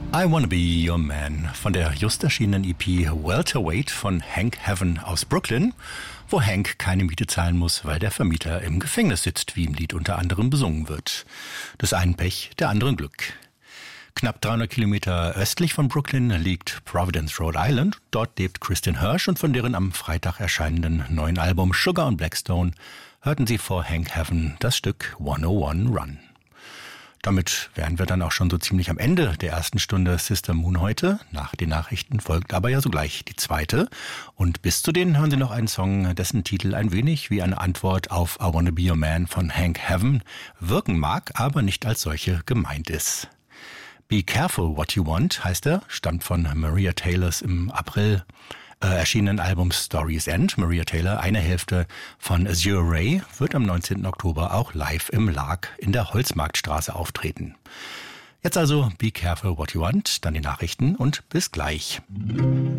I Wanna Be Your Man von der just erschienenen EP Welterweight von Hank Heaven aus Brooklyn, wo Hank keine Miete zahlen muss, weil der Vermieter im Gefängnis sitzt, wie im Lied unter anderem besungen wird. Des einen Pech, der anderen Glück. Knapp 300 Kilometer östlich von Brooklyn liegt Providence, Rhode Island. Dort lebt Kristin Hersh und von deren am Freitag erscheinenden neuen Album Sugar und Blackstone hörten Sie vor Hank Heaven das Stück 101 Run. Damit wären wir dann auch schon so ziemlich am Ende der ersten Stunde Sister Moon heute. Nach den Nachrichten folgt aber ja sogleich die zweite. Und bis zu denen hören Sie noch einen Song, dessen Titel ein wenig wie eine Antwort auf I Wanna Be Your Man von Hank Heaven wirken mag, aber nicht als solche gemeint ist. Be Careful What You Want heißt er, stammt von Maria Taylors im April erschienenen Album Story's End. Maria Taylor, eine Hälfte von Azure Ray, wird am 19. Oktober auch live im Lark in der Holzmarktstraße auftreten. Jetzt also Be Careful What You Want, dann die Nachrichten und bis gleich.